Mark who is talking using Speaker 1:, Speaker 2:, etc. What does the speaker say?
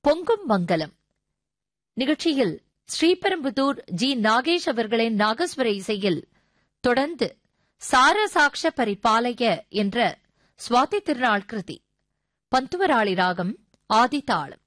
Speaker 1: பொங்கும் மங்கலம் நிகழ்ச்சியில் ஸ்ரீபெரும்புதூர் ஜி. நாகேஷ் அவர்களின் நாகஸ்வர இசையில் தொடர்ந்து சாரசாக்ஷ பரிபாலய என்ற சுவாதி திருநாள் கிருதி, பந்துவராளி ராகம், ஆதிதாளம்.